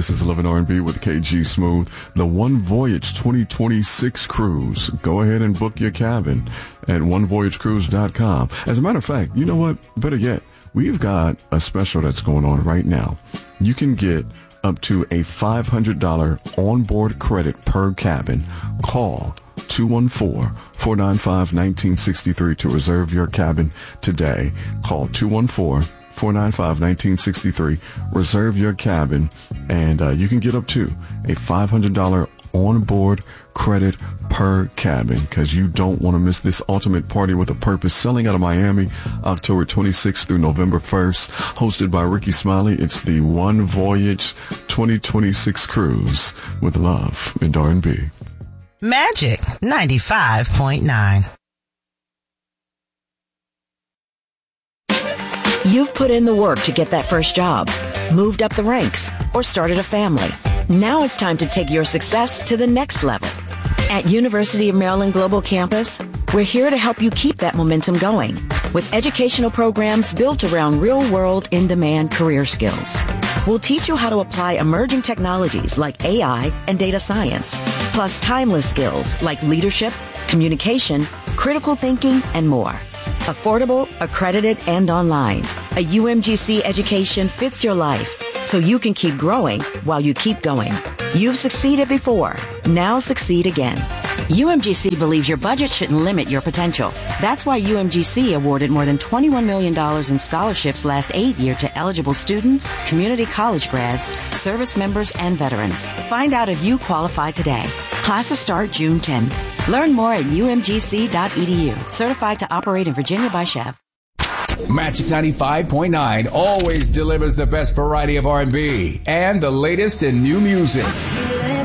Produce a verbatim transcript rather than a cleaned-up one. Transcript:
This is Living R and B with K G Smooth. The One Voyage twenty twenty-six cruise. Go ahead and book your cabin at one voyage cruise dot com. As a matter of fact, you know what? Better yet, we've got a special that's going on right now. You can get up to a five hundred dollars onboard credit per cabin. Call two one four, four nine five, one nine six three to reserve your cabin today. Call two one four, four nine five, one nine six three. Reserve your cabin, and uh, you can get up to a five hundred dollars onboard credit per cabin, because you don't want to miss this ultimate party with a purpose, selling out of Miami October twenty-sixth through November first, hosted by Ricky Smiley. It's the One Voyage twenty twenty-six cruise with love and R and B. Magic ninety-five point nine. You've put in the work to get that first job, moved up the ranks, or started a family. Now it's time to take your success to the next level. At University of Maryland Global Campus, we're here to help you keep that momentum going with educational programs built around real-world, in-demand career skills. We'll teach you how to apply emerging technologies like A I and data science, plus timeless skills like leadership, communication, critical thinking, and more. Affordable, accredited, and online. A U M G C education fits your life, so you can keep growing while you keep going. You've succeeded before. Now succeed again. U M G C believes your budget shouldn't limit your potential. That's why U M G C awarded more than twenty-one million dollars in scholarships last eight years to eligible students, community college grads, service members, and veterans. Find out if you qualify today. Classes start June tenth. Learn more at u m g c dot e d u. Certified to operate in Virginia by Chev. Magic ninety-five point nine always delivers the best variety of R and B and the latest in new music.